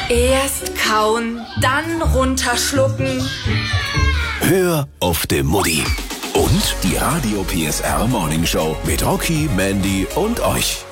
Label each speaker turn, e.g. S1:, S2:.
S1: Erst kauen, dann runterschlucken.
S2: Hör auf die Mutti. Und die Radio PSR Morning Show mit Rocky, Mandy und euch.